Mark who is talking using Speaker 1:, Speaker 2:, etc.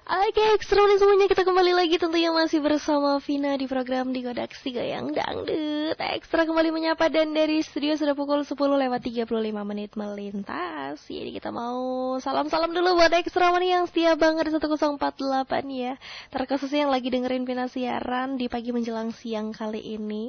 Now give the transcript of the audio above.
Speaker 1: Oke, ekstrim semuanya, kita kembali lagi tentunya masih bersama Vina di program Digodak Si Goyang Dangdut. Ekstra kembali menyapa dan dari studio sudah pukul 10:35 melintas. Jadi kita mau salam-salam dulu buat ekstra mani yang setia banget di 1048 ya. Terkhususnya yang lagi dengerin Vina siaran di pagi menjelang siang kali ini.